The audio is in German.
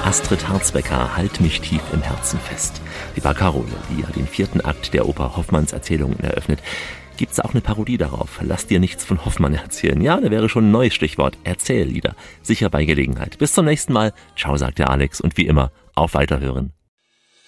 Astrid Harzbecker, Halt mich tief im Herzen fest. Die war Caroline, die ja den 4. Akt der Oper Hoffmanns Erzählungen eröffnet. Gibt's auch eine Parodie darauf? Lass dir nichts von Hoffmann erzählen. Ja, da wäre schon ein neues Stichwort. Erzähllieder. Sicher bei Gelegenheit. Bis zum nächsten Mal. Ciao, sagt der Alex. Und wie immer, auf Weiterhören.